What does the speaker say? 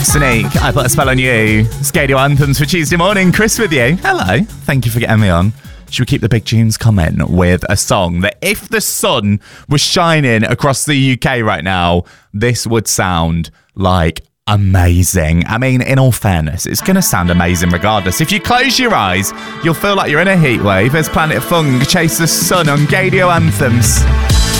Sneak, I Put a Spell on You. Skadio Anthems for Tuesday morning. Chris with you. Hello. Thank you for getting me on. Should we keep the big tunes coming with a song that if the sun was shining across the UK right now, this would sound like amazing. I mean, in all fairness, it's going to sound amazing regardless. If you close your eyes, you'll feel like you're in a heat wave. There's Planet Funk, Chase the Sun on Gadio Anthems.